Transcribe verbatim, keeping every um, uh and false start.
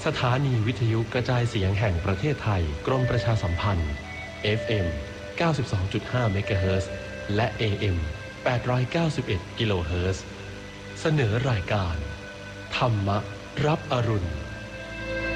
สถานีวิทยุกระจายเสียงแห่งประเทศไทยกรมประชาสัมพันธ์ เอฟ เอ็ม เก้าสิบสองจุดห้า เมกะเฮิรตซ์และ เอ เอ็ม แปดร้อยเก้าสิบเอ็ด กิโลเฮิรตซ์เสนอรายการธรรมะรับอรุณ